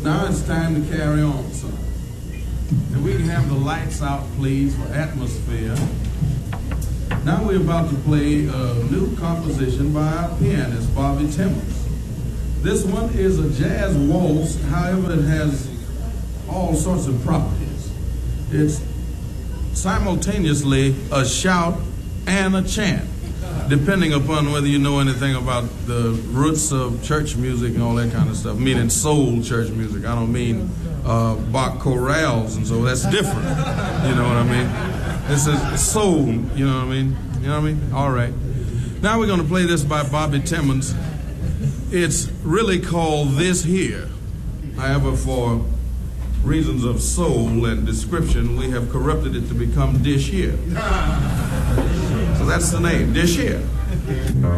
Now it's time to carry on, son. And we can have the lights out, please, for atmosphere. Now we're about to play a new composition by our pianist, Bobby Timmons. This one is a jazz waltz, however, it has all sorts of properties. It's simultaneously a shout and a chant, depending upon whether you know anything about the roots of church music and all that kind of stuff, meaning soul church music. I don't mean Bach chorales and so that's different. You know what I mean? This is soul, you know what I mean? You know what I mean? All right. Now we're going to play this by Bobby Timmons. It's really called This Here. However, for reasons of soul and description, we have corrupted it to become Dish Here. So that's the name, Dish Here.